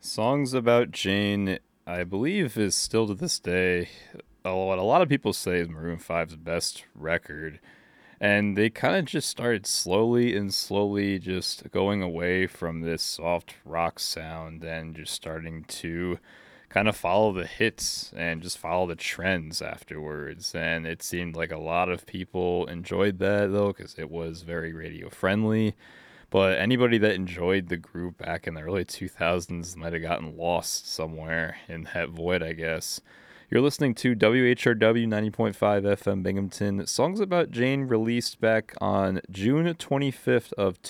Songs About Jane, I believe, is still to this day what a lot of people say is Maroon 5's best record. And they kind of just started slowly and slowly just going away from this soft rock sound and just starting to kind of follow the hits and just follow the trends afterwards. And it seemed like a lot of people enjoyed that though, because it was very radio friendly. But anybody that enjoyed the group back in the early 2000s might have gotten lost somewhere in that void, I guess. You're listening to WHRW 90.5 FM Binghamton. Songs About Jane released back on June 25th of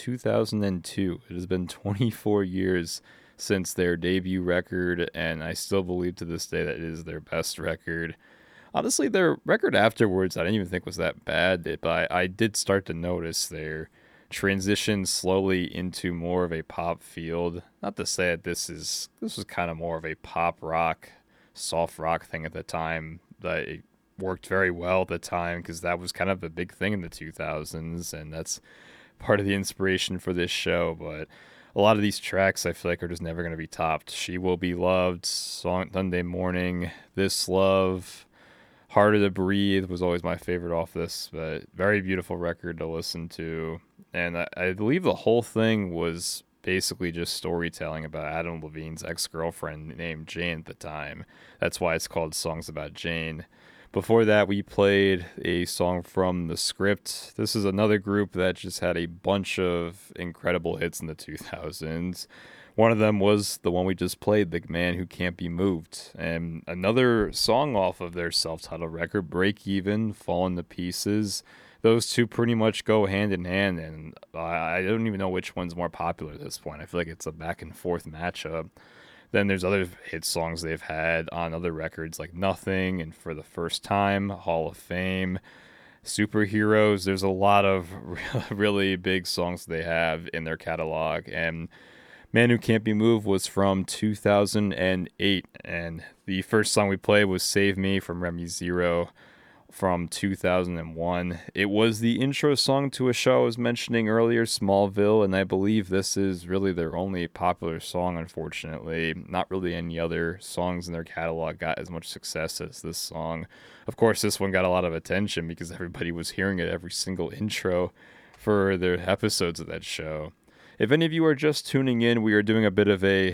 2002. It has been 24 years since their debut record, and I still believe to this day that it is their best record. Honestly, their record afterwards I didn't even think was that bad, but I did start to notice their transition slowly into more of a pop field. Not to say that this was kind of more of a pop rock, soft rock thing at the time. That it worked very well at the time because that was kind of a big thing in the 2000s, and that's part of the inspiration for this show. But a lot of these tracks I feel like are just never going to be topped. She Will Be Loved, Sunday Morning, This Love, Harder to Breathe was always my favorite off this, but very beautiful record to listen to. And I believe the whole thing was basically just storytelling about Adam Levine's ex-girlfriend named Jane at the time. That's why it's called Songs About Jane. Before that, we played a song from The Script. This is another group that just had a bunch of incredible hits in the 2000s. One of them was the one we just played, The Man Who Can't Be Moved. And another song off of their self-titled record, Break Even, Fallen to Pieces. Those two pretty much go hand in hand, and I don't even know which one's more popular at this point. I feel like it's a back and forth matchup. Then there's other hit songs they've had on other records like Nothing and For the First Time, Hall of Fame, Superheroes. There's a lot of really big songs they have in their catalog, and Man Who Can't Be Moved was from 2008, and the first song we played was Save Me from Remy Zero from 2001. It was the intro song to a show I was mentioning earlier, Smallville, and I believe this is really their only popular song, unfortunately. Not really any other songs in their catalog got as much success as this song. Of course, this one got a lot of attention because everybody was hearing it every single intro for their episodes of that show. If any of you are just tuning in, we are doing a bit of a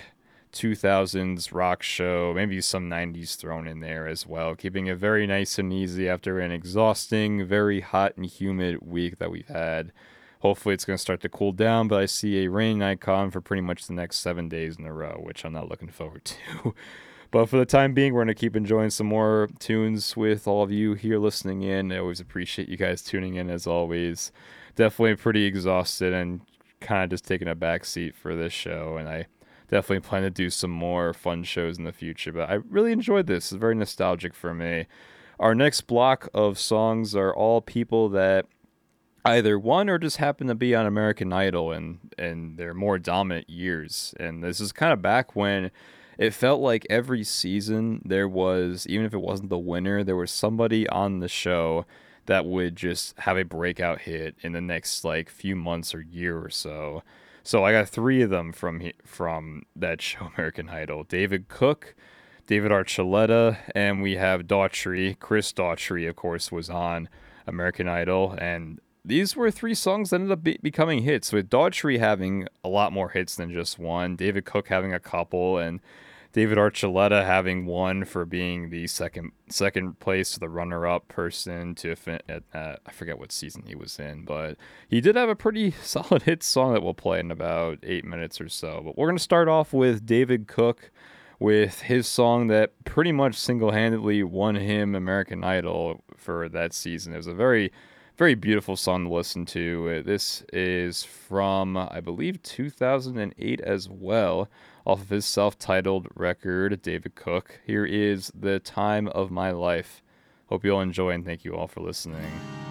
2000s rock show, maybe some 90s thrown in there as well, keeping it very nice and easy after an exhausting, very hot and humid week that we've had. Hopefully it's going to start to cool down, but I see a rain icon for pretty much the next 7 days in a row, which I'm not looking forward to. But for the time being, we're going to keep enjoying some more tunes with all of you here listening in. I always appreciate you guys tuning in as always. Definitely pretty exhausted and kind of just taking a back seat for this show, and I definitely plan to do some more fun shows in the future, but I really enjoyed this. It's very nostalgic for me. Our next block of songs are all people that either won or just happen to be on American Idol in their more dominant years. And this is kind of back when it felt like every season there was, even if it wasn't the winner, there was somebody on the show that would just have a breakout hit in the next like few months or year or so. So I got three of them from that show, American Idol. David Cook, David Archuleta, and we have Daughtry. Chris Daughtry, of course, was on American Idol, and these were three songs that ended up becoming hits, with Daughtry having a lot more hits than just one, David Cook having a couple, and David Archuleta having one for being the second place, the runner-up person to I forget what season he was in, but he did have a pretty solid hit song that we'll play in about 8 minutes or so. But we're going to start off with David Cook with his song that pretty much single-handedly won him American Idol for that season. It was a very, very beautiful song to listen to. This is from, I believe, 2008 as well, off of his self-titled record, David Cook. Here is The Time of My Life. Hope you all enjoy, and thank you all for listening.